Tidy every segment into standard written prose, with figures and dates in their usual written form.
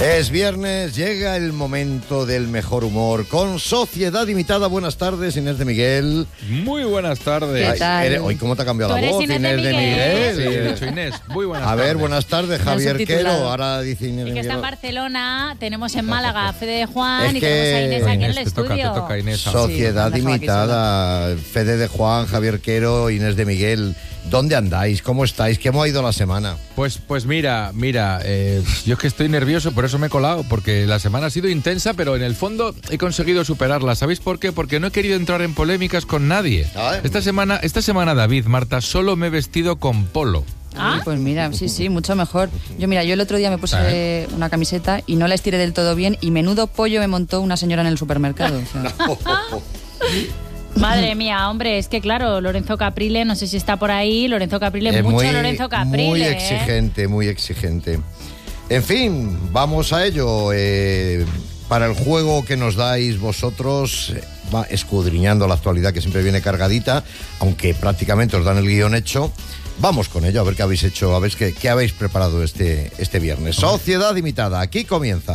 Es viernes, llega el momento del mejor humor con Sociedad Imitada. Buenas tardes, Inés de Miguel. Muy buenas tardes. ¿Qué tal? Hoy, ¿cómo te ha cambiado ¿Tú la eres voz, Inés de Miguel? Sí, he dicho Inés. Muy buenas A tardes. ver, buenas tardes, Javier subtitulado. Quero. Ahora dice Inés de Y que está en Miguel. Barcelona, tenemos en Málaga a Fede de Juan Es y que- tenemos a Inés aquí en el Inés, te estudio. toca, Inés. Sociedad Sí, me dejo aquí Imitada, Fede de Juan, Javier Quero, Inés de Miguel. ¿Dónde andáis? ¿Cómo estáis? ¿Cómo ha ido la semana? Pues mira, yo es que estoy nervioso, por eso me he colado, porque la semana ha sido intensa, pero en el fondo he conseguido superarla. ¿Sabéis por qué? Porque no he querido entrar en polémicas con nadie. A ver. Esta semana, David, Marta, solo me he vestido con polo. ¿Ah? Pues mira, sí, mucho mejor. Yo el otro día me puse una camiseta y no la estiré del todo bien y menudo pollo me montó una señora en el supermercado. O sea. Madre mía, hombre, es que claro, Lorenzo Caprile, no sé si está por ahí, Lorenzo Caprile, Lorenzo Caprile. Muy exigente, muy exigente. En fin, vamos a ello. Para el juego que nos dais vosotros, va escudriñando la actualidad que siempre viene cargadita, aunque prácticamente os dan el guión hecho. Vamos con ello, a ver qué habéis hecho, a ver qué habéis preparado este viernes. Sociedad Imitada, aquí comienza.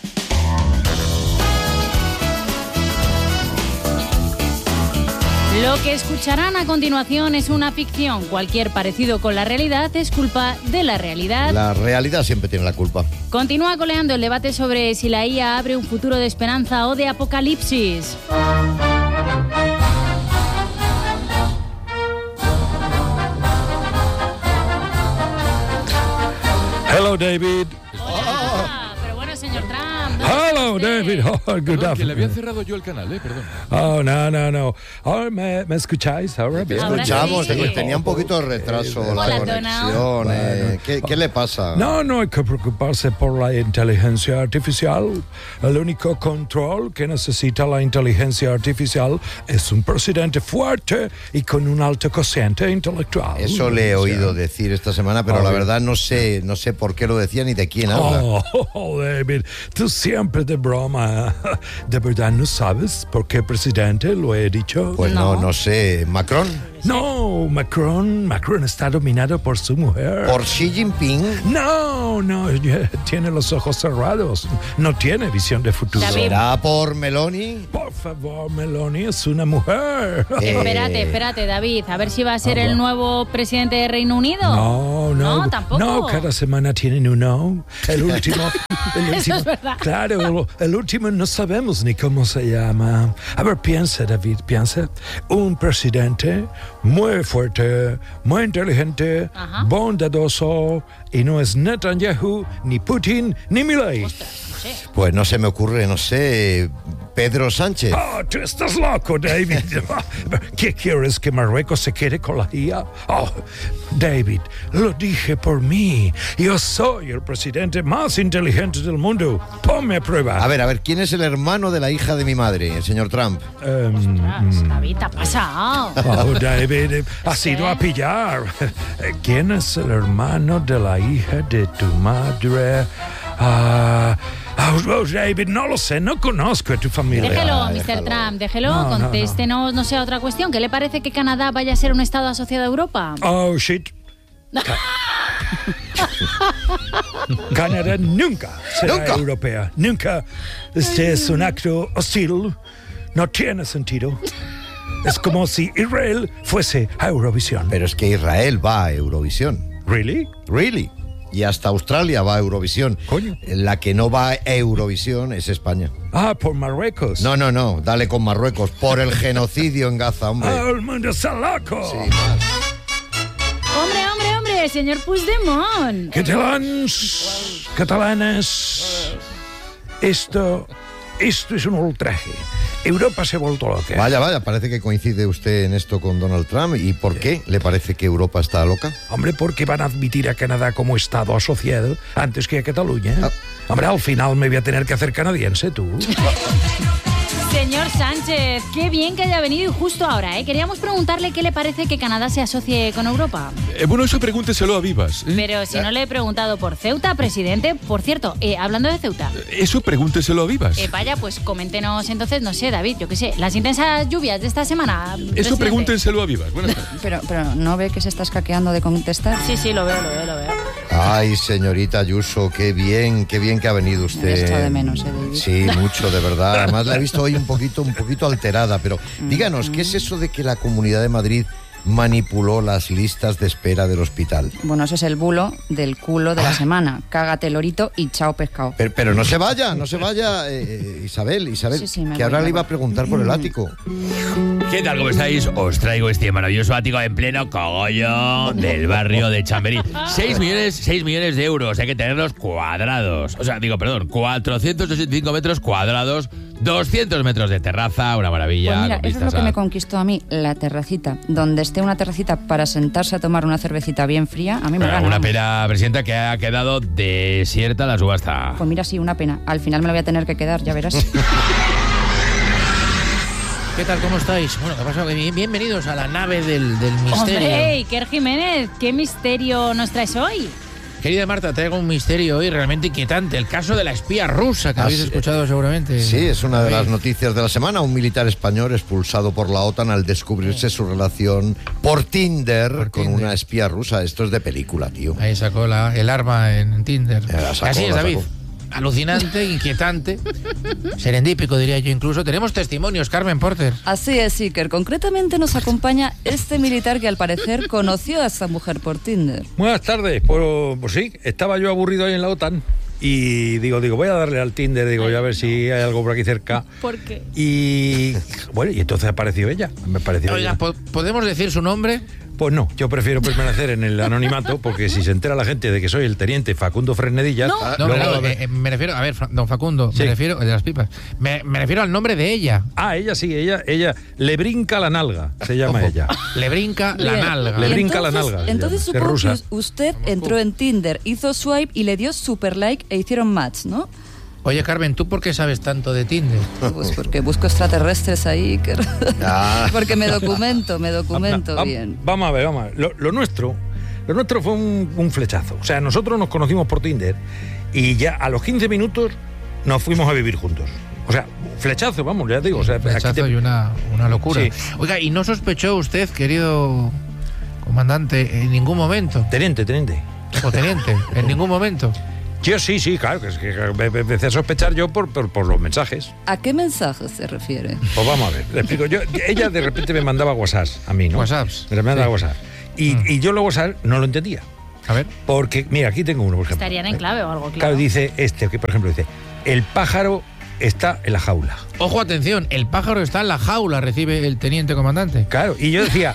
Lo que escucharán a continuación es una ficción. Cualquier parecido con la realidad es culpa de la realidad. La realidad siempre tiene la culpa. Continúa coleando el debate sobre si la IA abre un futuro de esperanza o de apocalipsis. Hello, David. Hola, pero bueno, señor Trump. Hello, David. Oh, good Perdón, que le había afternoon. cerrado yo el canal, perdón. Oh, no. Ahora me escucháis ahora bien. Ahora Escuchamos, sí. tenía un poquito de retraso la Hola, conexión. Donald. ¿Qué le pasa? No hay que preocuparse por la inteligencia artificial. El único control que necesita la inteligencia artificial es un presidente fuerte y con un alto cociente intelectual. Eso le he O sea, oído decir esta semana, pero la verdad no sé por qué lo decía ni de quién habla. Oh, David, tú siempre de broma. ¿De verdad no sabes por qué presidente lo he dicho? Pues no sé. ¿Macron? No, Macron está dominado por su mujer. ¿Por Xi Jinping? No, tiene los ojos cerrados. No tiene visión de futuro. David. ¿Será por Meloni? Por favor, Meloni es una mujer. Espérate, David, a ver si va a ser el nuevo presidente de Reino Unido. No, No, tampoco. No, cada semana tienen uno. El último. Eso es verdad. Claro, el último no sabemos ni cómo se llama. A ver, piensa, David, piensa. Un presidente muy fuerte, muy inteligente, Ajá. bondadoso, y no es Netanyahu, ni Putin, ni Milei. Pues no se me ocurre, no sé. Pedro Sánchez. Oh, tú estás loco, David. ¿Qué quieres, que Marruecos se quede con la IA? Oh, David, lo dije por mí. Yo soy el presidente más inteligente del mundo. Ponme a prueba. A ver, ¿quién es el hermano de la hija de mi madre, el señor Trump? David, te ha pasado. Oh, David, has ido a pillar. ¿Quién es el hermano de la hija de tu madre? David, no lo sé, no conozco a tu familia. Déjelo, Mr. déjalo. Trump, déjelo, No. contéstenos, no sé, otra cuestión. ¿Qué le parece que Canadá vaya a ser un estado asociado a Europa? Oh, shit. Canadá nunca será ¿Nunca? europea. Nunca. Este es un acto hostil. No tiene sentido. Es como si Israel fuese a Eurovisión. Pero es que Israel va a Eurovisión. ¿Really? Really. Y hasta Australia va a Eurovisión. Coño. La que no va a Eurovisión es España. Ah, por Marruecos. No, dale con Marruecos. Por el genocidio en Gaza, hombre. Ah, el mundo está loco. Sí, más. Hombre, señor Puigdemont. Catalanes, esto es un ultraje. Europa se ha vuelto loca. Vaya, parece que coincide usted en esto con Donald Trump. ¿Y por qué le parece que Europa está loca? Hombre, porque van a admitir a Canadá como Estado asociado antes que a Cataluña. Ah. Hombre, al final me voy a tener que hacer canadiense, tú. Señor Sánchez, qué bien que haya venido y justo ahora, ¿eh? Queríamos preguntarle qué le parece que Canadá se asocie con Europa. Bueno, eso pregúnteselo a Vivas. Pero si no le he preguntado por Ceuta, presidente. Por cierto, hablando de Ceuta. Eso pregúnteselo a Vivas. Vaya, pues coméntenos entonces, no sé, David, yo qué sé, las intensas lluvias de esta semana. Eso presidente. pregúntenselo a Vivas. Buenas tardes. Pero no ve que se está escaqueando de contestar. Sí, lo veo. Ay, señorita Ayuso, qué bien que ha venido usted. Me he echado de menos, David. Sí, mucho, de verdad. Además la he visto hoy un poquito alterada, pero díganos, ¿qué es eso de que la Comunidad de Madrid manipuló las listas de espera del hospital? Bueno, ese es el bulo del culo de la semana. Cágate lorito y chao pescado. Pero no se vaya, Isabel, Sí, me que ahora voy, le iba a preguntar por el ático. ¿Qué tal? ¿Cómo estáis? Os traigo este maravilloso ático en pleno cogollo del barrio de Chamberí. 6 millones de euros. Hay que tenerlos cuadrados. 485 metros cuadrados, 200 metros de terraza, una maravilla. Pues mira, con eso es lo vistas que a- me conquistó a mí, la terracita. Donde esté una terracita para sentarse a tomar una cervecita bien fría, a mí me gana. Una vamos. pena, presidenta, que ha quedado desierta la subasta. Pues mira, sí, una pena. Al final me la voy a tener que quedar, ya verás. ¿Qué tal? ¿Cómo estáis? Bueno, ¿qué pasa? Bienvenidos a la nave del misterio. Hombre, Iker Jiménez, ¿qué misterio nos traes hoy? Querida Marta, traigo un misterio hoy realmente inquietante. El caso de la espía rusa que habéis sí. escuchado seguramente. Sí, es una de las Sí. noticias de la semana. Un militar español expulsado por la OTAN al descubrirse su relación por Tinder con una espía rusa. Esto es de película, tío. Ahí sacó el arma en Tinder. La sacó, Así es, la David. sacó. Alucinante, inquietante, serendípico, diría yo incluso. Tenemos testimonios, Carmen Porter. Así es, Iker. Concretamente nos acompaña este militar que al parecer conoció a esta mujer por Tinder. Buenas tardes. Pues sí, estaba yo aburrido ahí en la OTAN y digo, voy a darle al Tinder, voy a ver si hay algo por aquí cerca. ¿Por qué? Y bueno, y entonces apareció ella. Me pareció Oiga, ella. ¿podemos decir su nombre? Pues no, yo prefiero permanecer en el anonimato porque si se entera la gente de que soy el teniente Facundo Fresnedillas, No, luego- no, me refiero, a ver, don Facundo, Sí. me refiero, de las pipas, me refiero al nombre de ella. ella sí, ella le brinca la nalga, se llama Ojo, ella. Le brinca la Bien. nalga. Le Y brinca la nalga, se Entonces llama, supongo es que rusa. usted entró en Tinder, hizo swipe y le dio super like e hicieron match, ¿no? Oye, Carmen, ¿tú por qué sabes tanto de Tinder? Pues porque busco extraterrestres ahí, Iker. Ah. Porque me documento bien. Vamos a ver. Lo nuestro fue un flechazo. O sea, nosotros nos conocimos por Tinder y ya a los 15 minutos nos fuimos a vivir juntos. O sea, flechazo, vamos, ya te digo. O sea, Rechazo aquí te- y una locura. Sí. Oiga, ¿y no sospechó usted, querido comandante, en ningún momento? Teniente. O teniente, en ningún momento. Yo sí, claro, que es que me empecé a sospechar yo por los mensajes. ¿A qué mensajes se refiere? Pues vamos a ver, le explico. Ella de repente me mandaba WhatsApp a mí, ¿no? WhatsApps. Me mandaba Sí. WhatsApp. Y yo los WhatsApp no lo entendía. A ver. Porque, mira, aquí tengo uno, por ejemplo. Estarían en clave o algo, Claro, claro. dice que por ejemplo dice, el pájaro está en la jaula. Ojo, atención, el pájaro está en la jaula, recibe el teniente comandante. Claro, y yo decía,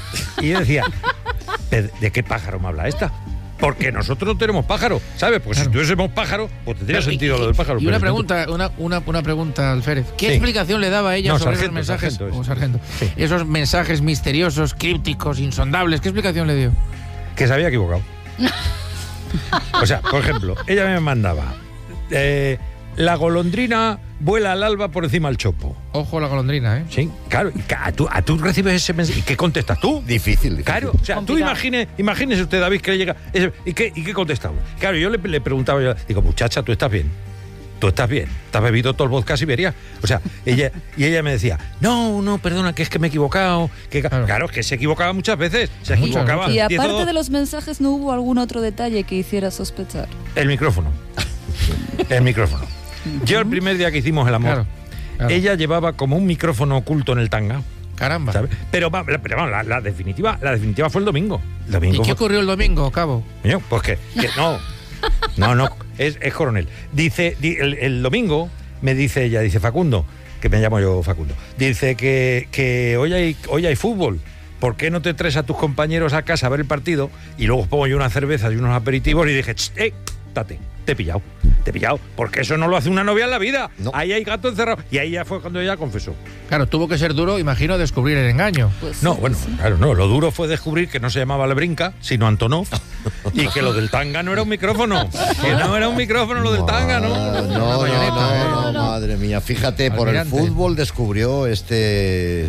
¿de qué pájaro me habla esta? Porque nosotros no tenemos pájaro, ¿sabes? Pues Claro. si tuviésemos pájaro, pues tendría Claro, sentido lo del pájaro. Y pero una no- pregunta, una pregunta, Alférez. ¿Qué Sí. explicación le daba ella No, sobre sargento, esos mensajes? sargento es. O sargento. Sí. Esos mensajes misteriosos, crípticos, insondables. ¿Qué explicación le dio? Que se había equivocado. O sea, por ejemplo, ella me mandaba, la golondrina vuela al alba por encima del chopo. Ojo la golondrina, ¿eh? Sí, claro. Y tú recibes ese mensaje. ¿Y qué contestas tú? Difícil. Claro, o sea, tú imagínese usted, David, que le llega. ¿Y qué contestaba? Claro, yo le preguntaba, digo, muchacha, ¿tú estás bien? ¿Tú estás bien? ¿Te has bebido todo el vodka Siberia? O sea, ella me decía, no, perdona, que es que me he equivocado. Claro, es que se equivocaba muchas veces. Se Muchas equivocaba. Y 10 o aparte 2. de los mensajes, ¿no hubo algún otro detalle que hiciera sospechar? El micrófono. El micrófono. Yo el primer día que hicimos el amor, Claro. ella llevaba como un micrófono oculto en el tanga. Caramba. ¿Sabes? Pero vamos, la definitiva fue el domingo. El ¿Y domingo qué fue- ocurrió el domingo, cabo? Coño, pues que no, es coronel. Dice, el domingo me dice ella, dice Facundo, que me llamo yo Facundo, dice que hoy hay fútbol. ¿Por qué no te traes a tus compañeros a casa a ver el partido? Y luego pongo yo unas cervezas y unos aperitivos y dije, tate, te he pillado, porque eso no lo hace una novia en la vida. No. Ahí hay gato encerrado. Y ahí ya fue cuando ella confesó. Claro, tuvo que ser duro, imagino, descubrir el engaño. Pues No, sí, bueno, sí. claro, no. Lo duro fue descubrir que no se llamaba Lebrinka, sino Antonov, y que lo del tanga no era un micrófono. Que no era un micrófono lo del tanga, ¿no? No, bayoneta, madre mía. Fíjate, por el Almirante. fútbol descubrió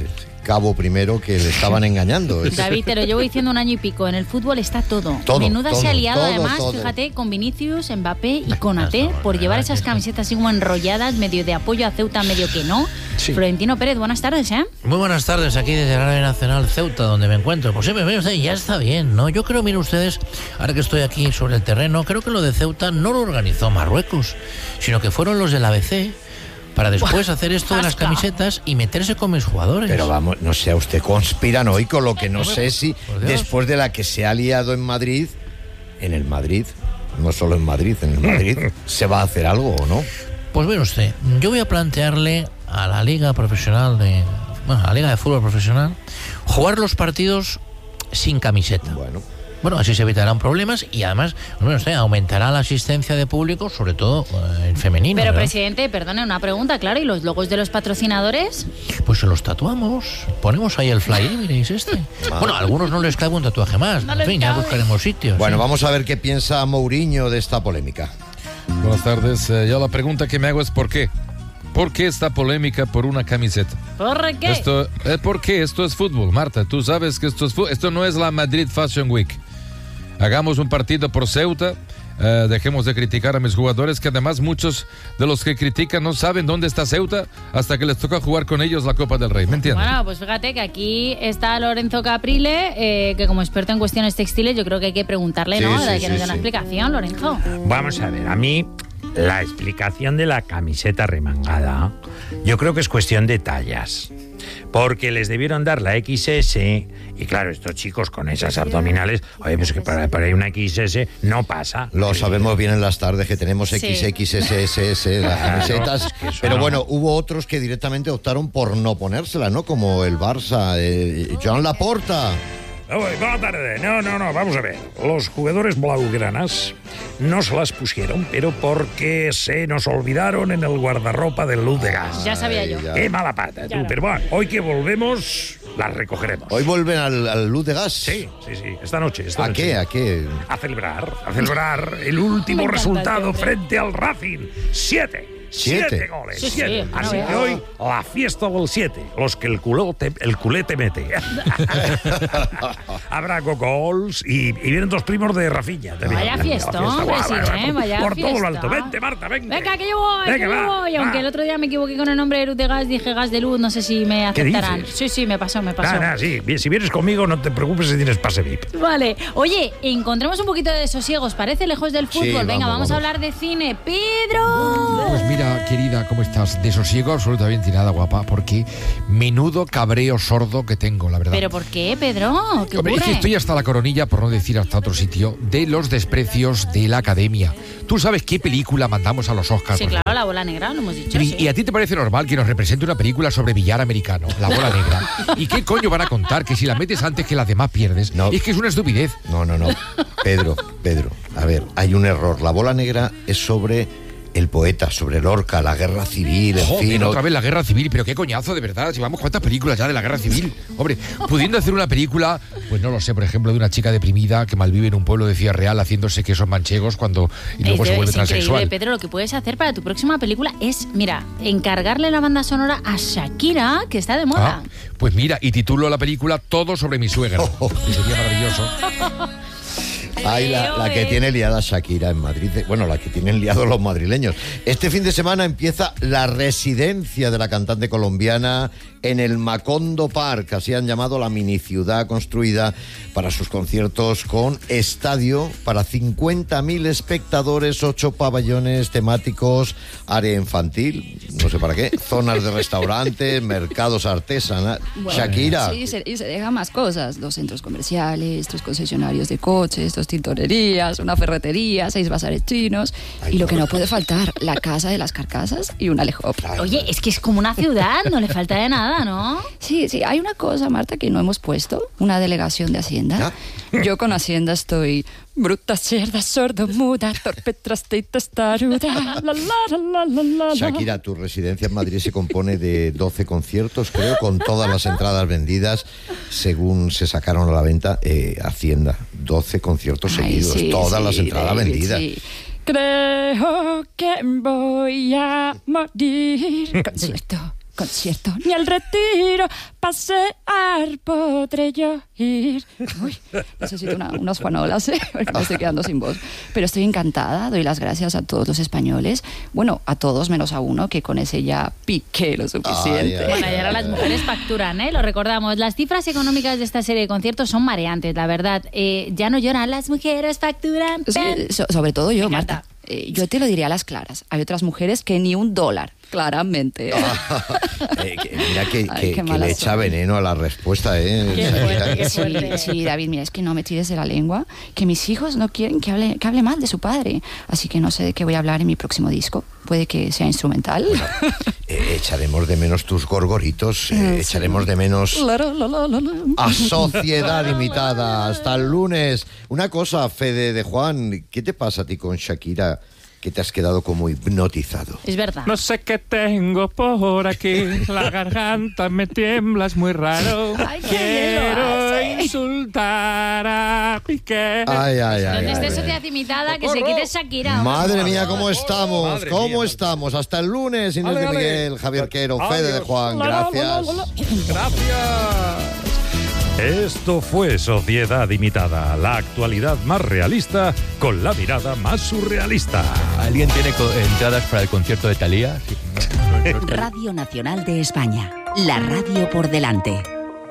cabo primero que le estaban engañando. David, te lo llevo diciendo un año y pico. En el fútbol está todo. Todo, Menuda todo, se ha liado, todo, además, todo. fíjate, con Vinicius, Mbappé y Konaté por llevar esas camisetas así como enrolladas, medio de apoyo a Ceuta, medio que no. Sí. Florentino Pérez, buenas tardes, ¿eh? Muy buenas tardes, aquí desde la nave nacional Ceuta, donde me encuentro. Pues sí, me usted, ya está bien, ¿no? Yo creo, miren ustedes, ahora que estoy aquí sobre el terreno, creo que lo de Ceuta no lo organizó Marruecos, sino que fueron los del ABC para después hacer esto de las Zasca. camisetas y meterse con mis jugadores. Pero vamos, no sea usted conspiranoico, lo que no sé si por Dios. después de la que se ha liado en el Madrid, no solo en Madrid, en el Madrid, ¿se va a hacer algo o no? Pues mire usted, yo voy a plantearle a la Liga Profesional a la Liga de Fútbol Profesional jugar los partidos sin camiseta. Bueno, así se evitarán problemas y además, bueno, usted aumentará la asistencia de público, sobre todo en femenino. Pero, ¿verdad? presidente, perdone, una pregunta, claro, ¿y los logos de los patrocinadores? Pues se los tatuamos, ponemos ahí el fly, miréis este. Bueno, a algunos no les cabe un tatuaje más, No en les fin, ya cabe. buscaremos sitios. Bueno, ¿sí? vamos a ver qué piensa Mourinho de esta polémica. Buenas tardes. Yo la pregunta que me hago es ¿por qué? ¿Por qué esta polémica por una camiseta? ¿Por qué? ¿Por qué? Esto es fútbol, Marta. Tú sabes que esto es fútbol. Esto no es la Madrid Fashion Week. Hagamos un partido por Ceuta. Dejemos de criticar a mis jugadores, que además muchos de los que critican no saben dónde está Ceuta hasta que les toca jugar con ellos la Copa del Rey. ¿Me entiendes? Bueno, pues fíjate que aquí está Lorenzo Caprile, que como experto en cuestiones textiles, yo creo que hay que preguntarle, Sí, ¿no? sí, Que nos dé sí, una sí. explicación, Lorenzo. Vamos a ver, a mí la explicación de la camiseta remangada, yo creo que es cuestión de tallas. Porque les debieron dar la XS y claro, estos chicos con esas abdominales, oye, pues que para una XS no pasa. Lo sabemos bien en las tardes que tenemos Sí. XXSSS las camisetas, es que eso pero no. bueno, hubo otros que directamente optaron por no ponérselas, ¿no? Como el Barça, Joan Laporta. Buenas tardes. No, vamos a ver. Los jugadores blaugranas no se las pusieron, pero porque se nos olvidaron en el guardarropa del Luz de Gas. Ya sabía yo. ya. Qué mala pata, tú. Claro. Pero bueno, hoy que volvemos, las recogeremos. Hoy vuelven al Luz de Gas. Sí. Esta noche. ¿A qué? ¿A qué? A celebrar el último Me encanta resultado este hombre. frente al Racing. 7 Siete goles. Sí, sí, 7. bueno, Así ya. que hoy la fiesta del 7. Los que el culé te mete. Habrá goals y vienen dos primos de Rafinha. te digo. Vaya La fiestón, hombre, sí, vaya por todo lo fiesta. alto. Vente, Marta, vente. Venga, que yo voy, Venga, que yo va, voy. Aunque va. el otro día me equivoqué con el nombre de Luz de Gas, dije gas de luz, no sé si me ¿Qué aceptarán. dices? Sí, me pasó. Nada, sí. Bien, si vienes conmigo, no te preocupes si tienes pase VIP. Vale, oye, encontremos un poquito de sosiego, ¿os parece? Lejos del fútbol. Sí, Venga, vamos a vamos. hablar de cine. ¡Pedro! Pues mira, querida, ¿cómo estás? De sosiego absolutamente nada, guapa, porque menudo cabreo sordo que tengo, la verdad. ¿Pero por qué, Pedro? ¿Qué Hombre, es ocurre? que estoy hasta la coronilla, por no decir hasta otro sitio, de los desprecios de la academia. ¿Tú sabes qué película mandamos a los Oscars? Sí, por claro, favor? La Bola Negra, lo hemos dicho. Y, sí. y a ti te parece normal que nos represente una película sobre billar americano, La Bola Negra? ¿Y qué coño van a contar? Que si la metes antes que las demás pierdes. No. Es que es una estupidez. No. Pedro, a ver, hay un error. La Bola Negra es sobre el poeta, sobre Lorca, la guerra civil, en Joder, fin. otra vez la guerra civil, pero qué coñazo, de verdad. Si vamos, ¿cuántas películas ya de la guerra civil? Hombre, pudiendo hacer una película, pues no lo sé, por ejemplo, de una chica deprimida que malvive en un pueblo de Ciudad Real haciéndose quesos manchegos cuando y luego se vuelve es increíble, transexual. Pedro. Lo que puedes hacer para tu próxima película es, mira, encargarle la banda sonora a Shakira, que está de moda. Ah, pues mira, y titulo la película Todo sobre mi suegra. Que sería maravilloso. Hay la que tiene liada Shakira en Madrid. Bueno, la que tienen liados los madrileños. Este fin de semana empieza la residencia de la cantante colombiana en el Macondo Park. Así han llamado la mini ciudad construida para sus conciertos, con estadio para 50.000 espectadores, 8 pabellones temáticos, área infantil, no sé para qué, zonas de restaurantes, mercados artesanales. Shakira. Sí, y se deja más cosas. Los centros comerciales, 3 concesionarios de coches, 2 tintorerías, una ferretería, 6 bazares chinos. Ay, Y lo que no. no puede faltar, la casa de las carcasas y un Alejop. Oye, es que es como una ciudad, no le falta de nada, ¿no? Sí, hay una cosa, Marta, que no hemos puesto, una delegación de Hacienda. Yo con Hacienda estoy bruta, cerda, sordo, muda, torpe, traste y testaruda. La. Shakira, tu residencia en Madrid se compone de 12 conciertos, creo, con todas las entradas vendidas, según se sacaron a la venta Hacienda. 12 conciertos Ay, seguidos, sí, todas sí, las entradas David, vendidas. sí. Creo que voy a morir. Concierto concierto ni al retiro, pasear podré yo ir. Uy, necesito unas juanolas, porque me estoy quedando sin voz. Pero estoy encantada, doy las gracias a todos los españoles, bueno, a todos menos a uno, que con ese ya piqué lo suficiente. Bueno, y ahora las mujeres facturan, lo recordamos. Las cifras económicas de esta serie de conciertos son mareantes, la verdad. Ya no lloran, las mujeres facturan. Sí, sobre todo yo, Marta. Yo te lo diría a las claras. Hay otras mujeres que ni $1, claramente. Mira que le echa veneno a la respuesta, Qué fuerte. Sí, David, mira, es que no me tires de la lengua, que mis hijos no quieren que hable mal de su padre. Así que no sé de qué voy a hablar en mi próximo disco. Puede que sea instrumental. Echaremos de menos tus gorgoritos, echaremos de menos a Sociedad Imitada. Hasta el lunes. Una cosa, Fede de Juan, ¿qué te pasa a ti con Shakira? Que te has quedado como hipnotizado. Es verdad. No sé qué tengo por aquí, la garganta me tiembla, es muy raro. Ay, quiero insultar a Piqué. Donde esté Sociedad Imitada, que se quite Shakira. Madre mía, ¿cómo estamos? Madre ¿Cómo mía, estamos? Hasta el lunes, Inés de Miguel, Javier Quero, Fede de Juan. Gracias. Gracias. Esto fue Sociedad Imitada, la actualidad más realista con la mirada más surrealista. ¿Alguien tiene entradas para el concierto de Thalía? Sí. Radio Nacional de España, la radio por delante.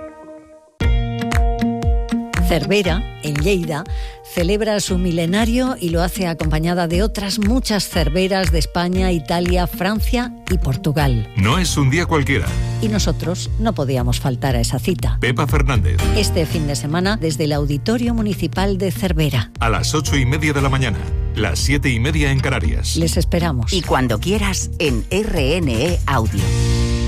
Cervera, en Lleida, celebra su milenario y lo hace acompañada de otras muchas cerveras de España, Italia, Francia y Portugal. No es un día cualquiera. Y nosotros no podíamos faltar a esa cita. Pepa Fernández. Este fin de semana desde el Auditorio Municipal de Cervera. A las 8:30 de la mañana, las 7:30 en Canarias. Les esperamos. Y cuando quieras, en RNE Audio.